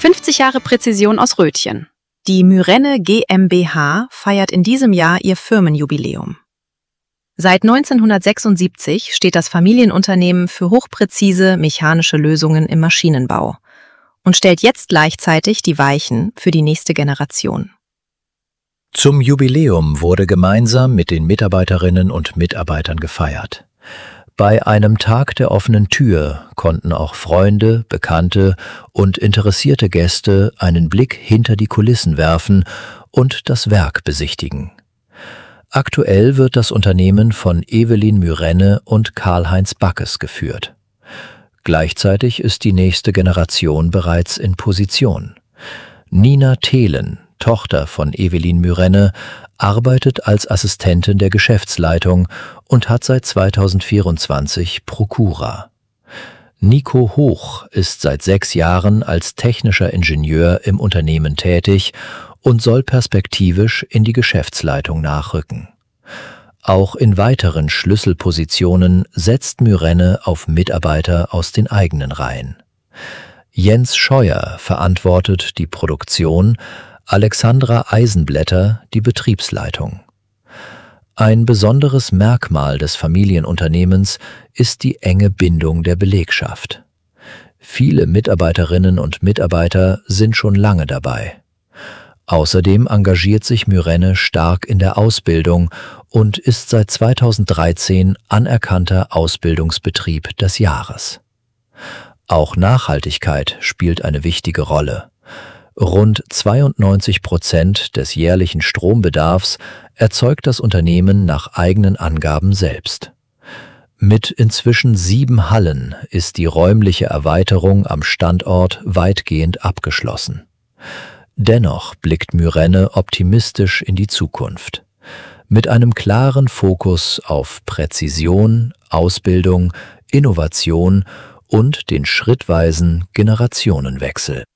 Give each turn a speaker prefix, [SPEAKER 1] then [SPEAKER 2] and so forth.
[SPEAKER 1] 50 Jahre Präzision aus Rötchen. Die Myrenne GmbH feiert in diesem Jahr ihr Firmenjubiläum. Seit 1976 steht das Familienunternehmen für hochpräzise mechanische Lösungen im Maschinenbau und stellt jetzt gleichzeitig die Weichen für die nächste Generation.
[SPEAKER 2] Zum Jubiläum wurde gemeinsam mit den Mitarbeiterinnen und Mitarbeitern gefeiert. Bei einem Tag der offenen Tür konnten auch Freunde, Bekannte und interessierte Gäste einen Blick hinter die Kulissen werfen und das Werk besichtigen. Aktuell wird das Unternehmen von Evelyn Myrenne und Karl-Heinz Backes geführt. Gleichzeitig ist die nächste Generation bereits in Position. Nina Thelen, Tochter von Evelyn Myrenne, arbeitet als Assistentin der Geschäftsleitung und hat seit 2024 Prokura. Nico Hoch ist seit 6 Jahren als technischer Ingenieur im Unternehmen tätig und soll perspektivisch in die Geschäftsleitung nachrücken. Auch in weiteren Schlüsselpositionen setzt Myrenne auf Mitarbeiter aus den eigenen Reihen. Jens Scheuer verantwortet die Produktion, Alexandra Eisenblätter die Betriebsleitung. Ein besonderes Merkmal des Familienunternehmens ist die enge Bindung der Belegschaft. Viele Mitarbeiterinnen und Mitarbeiter sind schon lange dabei. Außerdem engagiert sich Myrenne stark in der Ausbildung und ist seit 2013 anerkannter Ausbildungsbetrieb des Jahres. Auch Nachhaltigkeit spielt eine wichtige Rolle. Rund 92% des jährlichen Strombedarfs erzeugt das Unternehmen nach eigenen Angaben selbst. Mit inzwischen 7 Hallen ist die räumliche Erweiterung am Standort weitgehend abgeschlossen. Dennoch blickt Myrenne optimistisch in die Zukunft. Mit einem klaren Fokus auf Präzision, Ausbildung, Innovation und den schrittweisen Generationenwechsel.